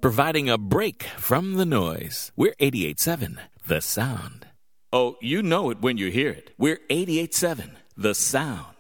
providing a break from the noise. We're 88.7, The Sound. Oh, you know it when you hear it. We're 88.7, The Sound.